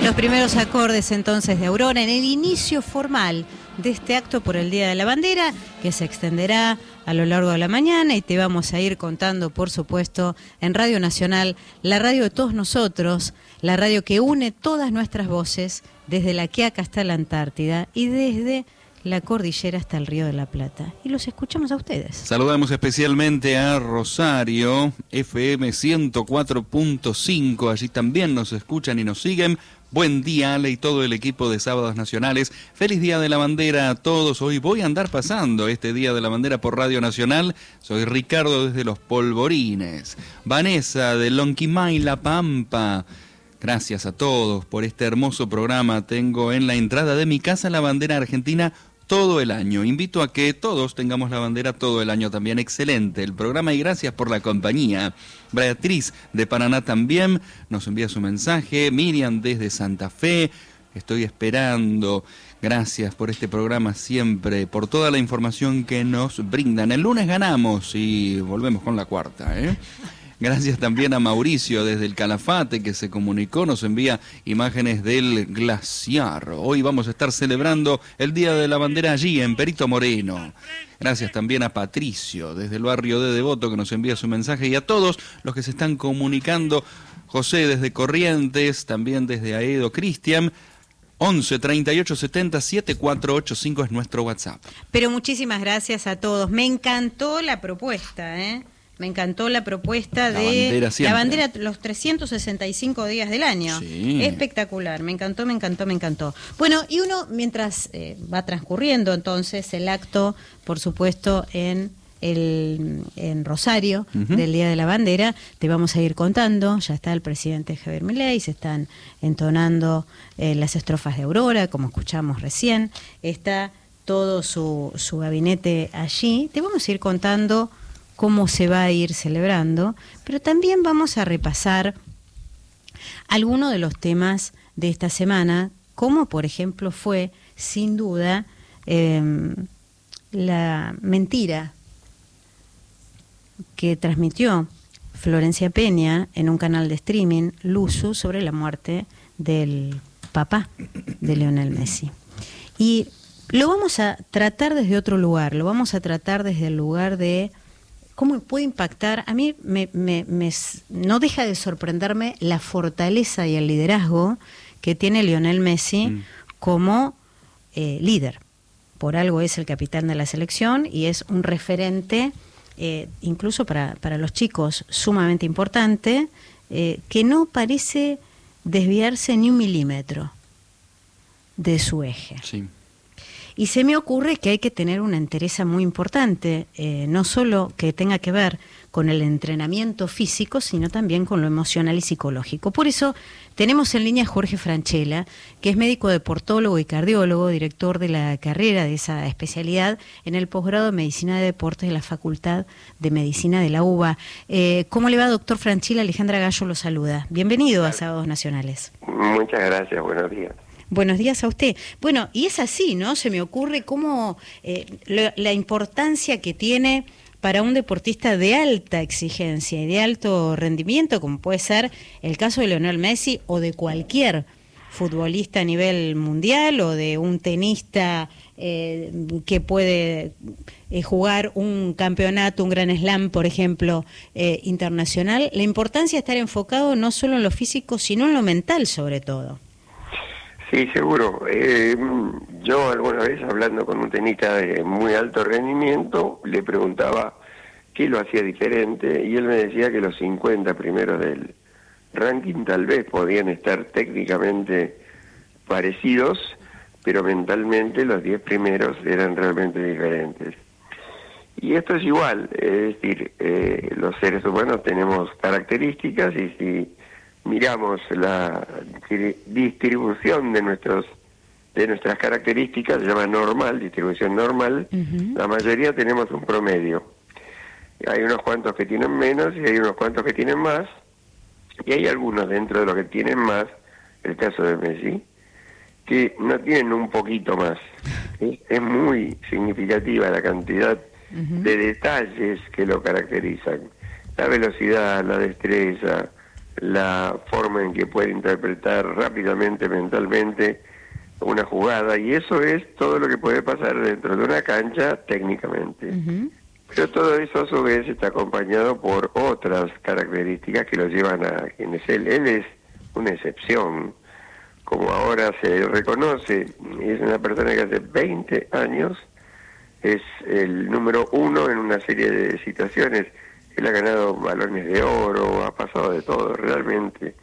Los primeros acordes entonces de Aurora en el inicio formal de este acto por el Día de la Bandera, que se extenderá a lo largo de la mañana, y te vamos a ir contando, por supuesto, en Radio Nacional, la radio de todos nosotros, la radio que une todas nuestras voces, desde la Quiaca hasta la Antártida y desde la cordillera hasta el Río de la Plata. Y los escuchamos a ustedes. Saludamos especialmente a Rosario, FM 104.5, allí también nos escuchan y nos siguen. Buen día, Ale, y todo el equipo de Sábados Nacionales. Feliz Día de la Bandera a todos. Hoy voy a andar pasando este Día de la Bandera por Radio Nacional. Soy Ricardo desde Los Polvorines. Vanessa de Lonquimay, La Pampa. Gracias a todos por este hermoso programa. Tengo en la entrada de mi casa la bandera argentina todo el año. Invito a que todos tengamos la bandera todo el año también. Excelente el programa y gracias por la compañía. Beatriz de Paraná también nos envía su mensaje. Miriam desde Santa Fe. Estoy esperando. Gracias por este programa siempre, por toda la información que nos brindan. El lunes ganamos y volvemos con la cuarta, Gracias también a Mauricio desde el Calafate que se comunicó, nos envía imágenes del glaciar. Hoy vamos a estar celebrando el Día de la Bandera allí en Perito Moreno. Gracias también a Patricio desde el barrio de Devoto que nos envía su mensaje y a todos los que se están comunicando. José desde Corrientes, también desde Aedo, Cristian. 11 38 70 7485 es nuestro WhatsApp. Pero muchísimas gracias a todos. Me encantó la propuesta, Me encantó la propuesta de la bandera los 365 días del año. Sí. Espectacular, me encantó. Bueno, y uno, mientras va transcurriendo entonces el acto, por supuesto, en Rosario, del Día de la Bandera, te vamos a ir contando. Ya está el presidente Javier Milei, se están entonando las estrofas de Aurora, como escuchamos recién. Está todo su gabinete allí. Te vamos a ir contando cómo se va a ir celebrando, pero también vamos a repasar algunos de los temas de esta semana, como por ejemplo fue, sin duda, la mentira que transmitió Florencia Peña en un canal de streaming, Luzu, sobre la muerte del papá de Lionel Messi. Y lo vamos a tratar desde otro lugar, lo vamos a tratar desde el lugar de cómo puede impactar. A mí no deja de sorprenderme la fortaleza y el liderazgo que tiene Lionel Messi como líder. Por algo es el capitán de la selección y es un referente, incluso para los chicos, sumamente importante, que no parece desviarse ni un milímetro de su eje. Sí. Y se me ocurre que hay que tener una entereza muy importante, no solo que tenga que ver con el entrenamiento físico, sino también con lo emocional y psicológico. Por eso tenemos en línea a Jorge Franchella, que es médico deportólogo y cardiólogo, director de la carrera de esa especialidad en el posgrado de Medicina de Deportes de la Facultad de Medicina de la UBA. ¿Cómo le va, doctor Franchella? Alejandra Gallo lo saluda. Bienvenido a Sábados Nacionales. Muchas gracias, buenos días. Buenos días a usted. Bueno, y es así, ¿no? Se me ocurre cómo la importancia que tiene para un deportista de alta exigencia y de alto rendimiento, como puede ser el caso de Lionel Messi o de cualquier futbolista a nivel mundial o de un tenista que puede jugar un campeonato, un Grand Slam, por ejemplo, internacional. La importancia de estar enfocado no solo en lo físico, sino en lo mental, sobre todo. Sí, seguro. Yo alguna vez, hablando con un tenista de muy alto rendimiento, le preguntaba qué lo hacía diferente y él me decía que los 50 primeros del ranking tal vez podían estar técnicamente parecidos, pero mentalmente los 10 primeros eran realmente diferentes. Y esto es igual, es decir, los seres humanos tenemos características y si miramos la distribución de nuestras características, se llama normal, distribución normal, la mayoría tenemos un promedio. Hay unos cuantos que tienen menos y hay unos cuantos que tienen más, y hay algunos dentro de los que tienen más, el caso de Messi, que no tienen un poquito más. Es muy significativa la cantidad de detalles que lo caracterizan. La velocidad, la destreza, la forma en que puede interpretar rápidamente, mentalmente, una jugada, y eso es todo lo que puede pasar dentro de una cancha técnicamente. Pero todo eso a su vez está acompañado por otras características que lo llevan a quien es él. Él es una excepción, como ahora se reconoce, es una persona que hace 20 años es el número 1 en una serie de situaciones. Él ha ganado balones de oro, ha pasado de todo realmente.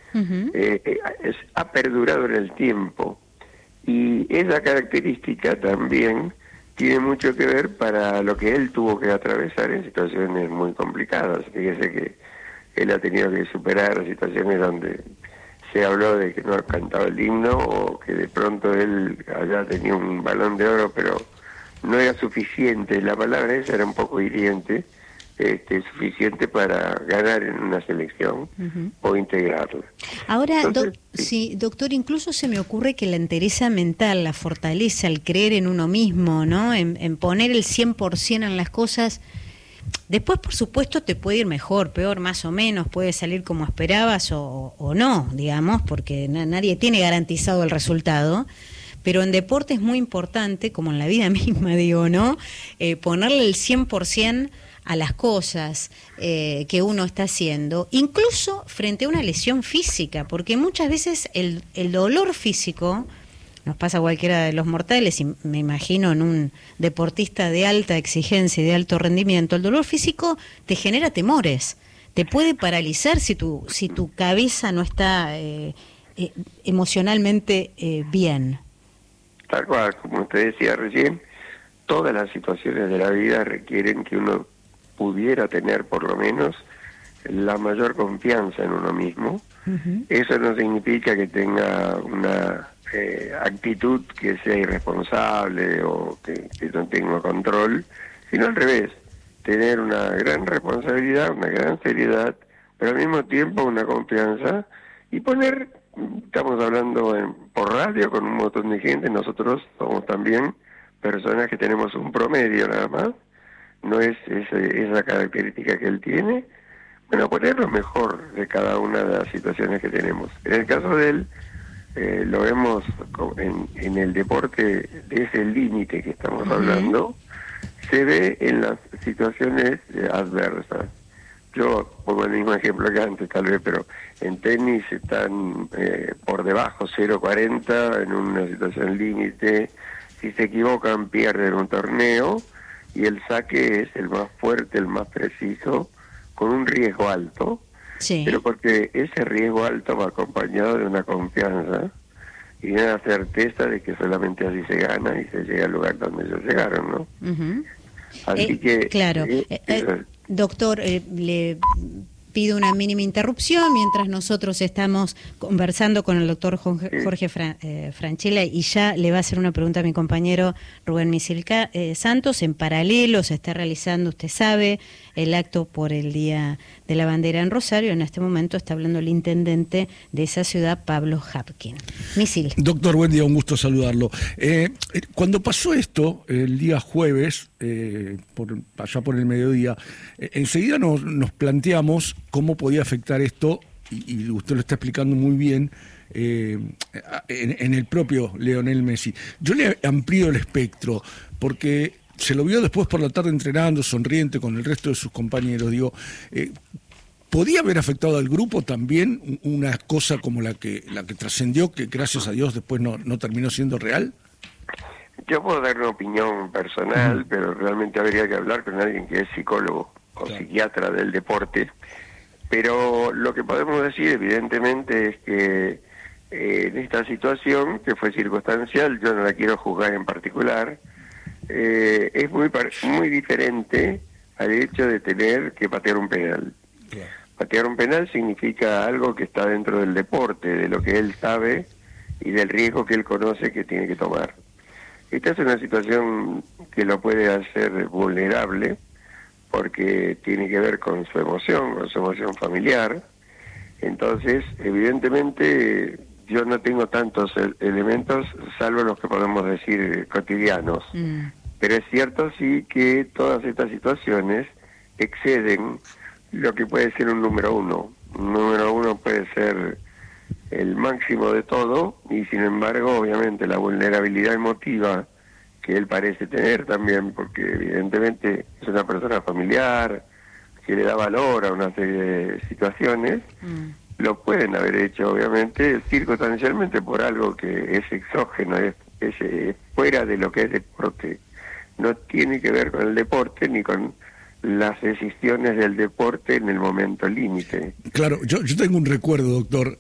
Ha perdurado en el tiempo. Y esa característica también tiene mucho que ver para lo que él tuvo que atravesar en situaciones muy complicadas. Fíjese que él ha tenido que superar situaciones donde se habló de que no ha cantado el himno, o que de pronto él haya tenido un balón de oro, pero no era suficiente. La palabra esa era un poco hiriente. Suficiente para ganar en una selección o integrarla. Ahora, sí, doctor, incluso se me ocurre que la entereza mental, la fortaleza, el creer en uno mismo, ¿no? En poner el 100% en las cosas. Después, por supuesto, te puede ir mejor, peor, más o menos, puede salir como esperabas o no, digamos, porque nadie tiene garantizado el resultado. Pero en deporte es muy importante, como en la vida misma, digo, ¿no? Ponerle el 100% a las cosas que uno está haciendo, incluso frente a una lesión física, porque muchas veces el dolor físico, nos pasa a cualquiera de los mortales, y me imagino en un deportista de alta exigencia y de alto rendimiento, el dolor físico te genera temores, te puede paralizar si tu cabeza no está emocionalmente bien. Tal cual, como usted decía recién, todas las situaciones de la vida requieren que uno pudiera tener por lo menos la mayor confianza en uno mismo. Eso no significa que tenga una actitud que sea irresponsable o que no tenga control, sino al revés, tener una gran responsabilidad, una gran seriedad, pero al mismo tiempo una confianza, y poner, estamos hablando por radio con un montón de gente, nosotros somos también personas que tenemos un promedio nada más, no es esa característica que él tiene. Bueno, poner lo mejor de cada una de las situaciones que tenemos. En el caso de él, lo vemos en el deporte de ese límite que estamos hablando, se ve en las situaciones adversas. Yo pongo el mismo ejemplo que antes, tal vez, pero en tenis están por debajo, 0.40, en una situación límite. Si se equivocan, pierden un torneo, y el saque es el más fuerte, el más preciso, con un riesgo alto, pero porque ese riesgo alto va acompañado de una confianza y de una certeza de que solamente así se gana y se llega al lugar donde ellos llegaron, ¿no? Así que... Claro. Doctor, le pido una mínima interrupción mientras nosotros estamos conversando con el doctor Jorge Francella, y ya le va a hacer una pregunta a mi compañero Rubén Misil Santos. En paralelo se está realizando, usted sabe, el acto por el Día de la Bandera en Rosario. En este momento está hablando el intendente de esa ciudad, Pablo Hapkin. Misil. Doctor, buen día, un gusto saludarlo. Cuando pasó esto, el día jueves, allá por el mediodía, enseguida nos planteamos cómo podía afectar esto, y usted lo está explicando muy bien, en el propio Lionel Messi. Yo le amplío el espectro, porque se lo vio después por la tarde entrenando, sonriente con el resto de sus compañeros. Digo, ¿podía haber afectado al grupo también una cosa como la que trascendió, que gracias a Dios después no terminó siendo real? Yo puedo dar una opinión personal, pero realmente habría que hablar con alguien que es psicólogo o psiquiatra del deporte. Pero lo que podemos decir, evidentemente, es que en esta situación, que fue circunstancial, yo no la quiero juzgar en particular, es muy diferente al hecho de tener que patear un penal. Patear un penal significa algo que está dentro del deporte, de lo que él sabe y del riesgo que él conoce que tiene que tomar. Esta es una situación que lo puede hacer vulnerable, porque tiene que ver con su emoción familiar. Entonces, evidentemente, yo no tengo tantos elementos, salvo los que podemos decir cotidianos. Pero es cierto sí que todas estas situaciones exceden lo que puede ser un número 1. número uno puede ser el máximo de todo, y sin embargo, obviamente, la vulnerabilidad emotiva que él parece tener también, porque evidentemente es una persona familiar, que le da valor a una serie de situaciones, lo pueden haber hecho, obviamente, circunstancialmente por algo que es exógeno, es fuera de lo que es deporte. No tiene que ver con el deporte ni con las decisiones del deporte en el momento límite. Claro, yo tengo un recuerdo, doctor,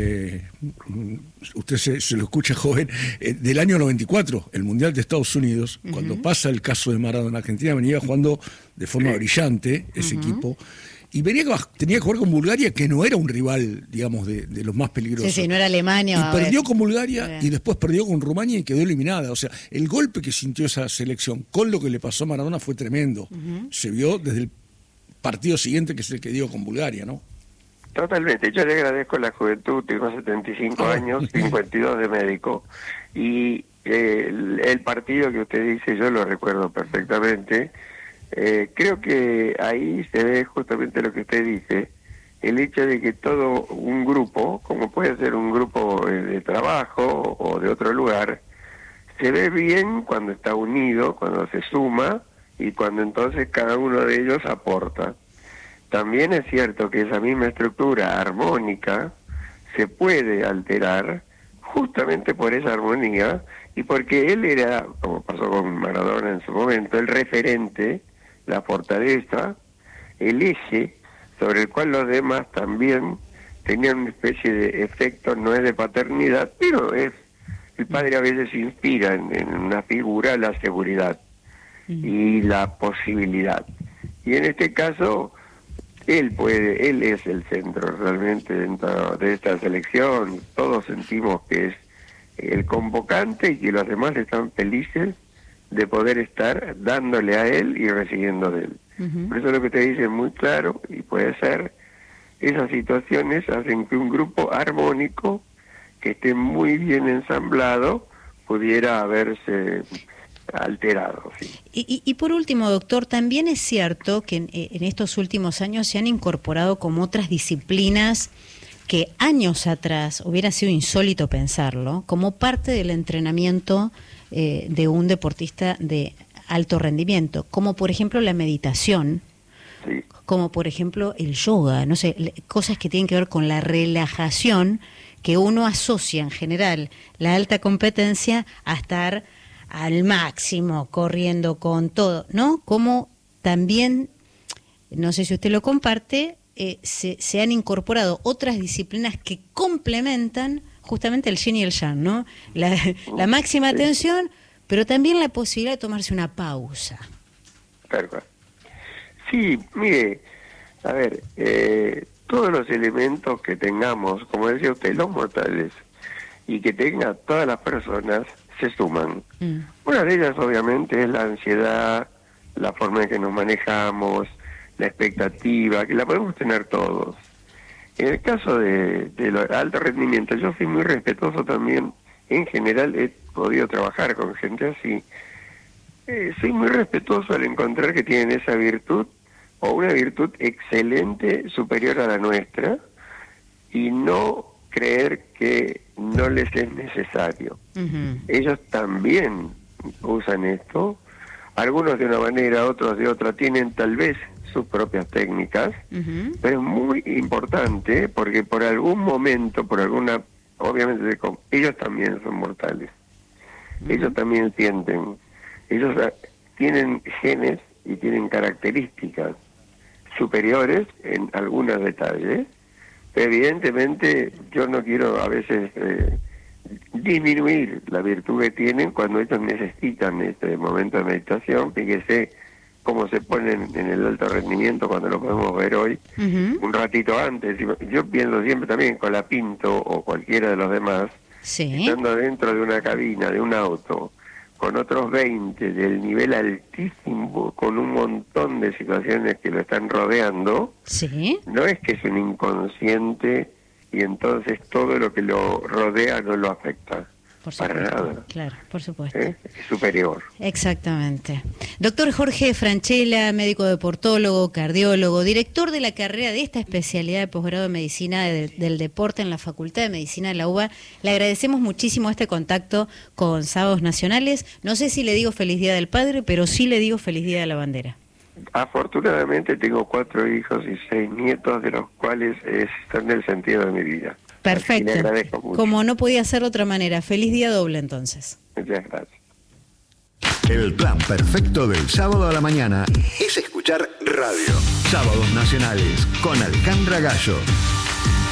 usted se lo escucha joven, del año 94, el Mundial de Estados Unidos, cuando pasa el caso de Maradona. Argentina venía jugando de forma brillante ese equipo, y tenía que jugar con Bulgaria, que no era un rival, digamos, de los más peligrosos. Sí, no era Alemania. Y perdió con Bulgaria y después perdió con Rumania y quedó eliminada. O sea, el golpe que sintió esa selección con lo que le pasó a Maradona fue tremendo. Se vio desde el partido siguiente, que es el que dio con Bulgaria, ¿no? Totalmente. Yo le agradezco la juventud, tengo 75 años, 52 de médico. Y el partido que usted dice, yo lo recuerdo perfectamente. Creo que ahí se ve justamente lo que usted dice, el hecho de que todo un grupo, como puede ser un grupo de trabajo o de otro lugar, se ve bien cuando está unido, cuando se suma y cuando entonces cada uno de ellos aporta. También es cierto que esa misma estructura armónica se puede alterar justamente por esa armonía y porque él era, como pasó con Maradona en su momento, el referente, la fortaleza, el eje sobre el cual los demás también tenían una especie de efecto, no es de paternidad, pero es, el padre a veces inspira en una figura la seguridad y la posibilidad. Y en este caso, él es el centro realmente dentro de esta selección. Todos sentimos que es el convocante y que los demás están felices de poder estar dándole a él y recibiendo de él. Por eso lo que te dice es muy claro, y puede ser, esas situaciones hacen que un grupo armónico que esté muy bien ensamblado pudiera haberse alterado. ¿Sí? Y por último, doctor, también es cierto que en estos últimos años se han incorporado como otras disciplinas que años atrás hubiera sido insólito pensarlo, como parte del entrenamiento de un deportista de alto rendimiento, como por ejemplo la meditación, Sí. como por ejemplo el yoga, no sé, cosas que tienen que ver con la relajación, que uno asocia en general la alta competencia a estar al máximo, corriendo con todo, ¿no? Como también, no sé si usted lo comparte, se han incorporado otras disciplinas que complementan justamente el yin y el yang, ¿no? La máxima atención, pero también la posibilidad de tomarse una pausa. Claro. Sí, mire, a ver, todos los elementos que tengamos, como decía usted, los mortales, y que tengan todas las personas, se suman. Una de ellas, obviamente, es la ansiedad, la forma en que nos manejamos, la expectativa, que la podemos tener todos. En el caso de alto rendimiento, yo soy muy respetuoso también. En general he podido trabajar con gente así. Soy muy respetuoso al encontrar que tienen esa virtud, o una virtud excelente, superior a la nuestra, y no creer que no les es necesario. Ellos también usan esto, algunos de una manera, otros de otra, tienen tal vez sus propias técnicas, pero es muy importante porque por algún momento, por alguna, obviamente ellos también son mortales, ellos también sienten, ellos tienen genes y tienen características superiores en algunos detalles. Evidentemente yo no quiero a veces disminuir la virtud que tienen cuando ellos necesitan este momento de meditación. Fíjese cómo se ponen en el alto rendimiento cuando lo podemos ver hoy, un ratito antes. Yo pienso siempre también con la Pinto o cualquiera de los demás, estando dentro de una cabina, de un auto, con otros 20 del nivel altísimo, con un montón de situaciones que lo están rodeando, no es que es un inconsciente y entonces todo lo que lo rodea no lo afecta. Por para supuesto. nada. Claro, por supuesto. Es superior. Exactamente. Doctor Jorge Franchella, médico deportólogo, cardiólogo, director de la carrera de esta especialidad de posgrado de medicina del deporte en la Facultad de Medicina de la UBA, le agradecemos muchísimo este contacto con Sábados Nacionales. No sé si le digo feliz Día del Padre, pero sí le digo feliz Día de la Bandera. Afortunadamente tengo 4 hijos y 6 nietos, de los cuales son el sentido de mi vida. Perfecto. Así le agradezco mucho. Como no podía ser de otra manera. Feliz día doble entonces. Muchas gracias. El plan perfecto del sábado a la mañana es escuchar radio. Sábados Nacionales con Alejandra Gallo.